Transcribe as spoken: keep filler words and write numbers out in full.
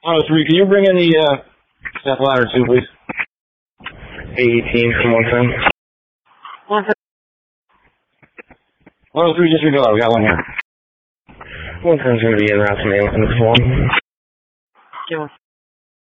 one oh three, can you bring in the uh, staff ladder too, please? eighteen, come on, son. one oh three, just reload. We got one here. One ten's gonna be in route to main line this one. Give us